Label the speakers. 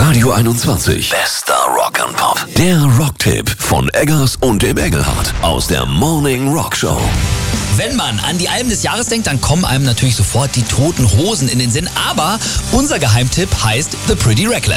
Speaker 1: Radio 21. Bester Rock'n'Pop. Der Rocktipp von Eggers und dem Engelhardt aus der Morning Rock Show.
Speaker 2: Wenn man an die Alben des Jahres denkt, dann kommen einem natürlich sofort die Toten Hosen in den Sinn. Aber unser Geheimtipp heißt The Pretty Reckless.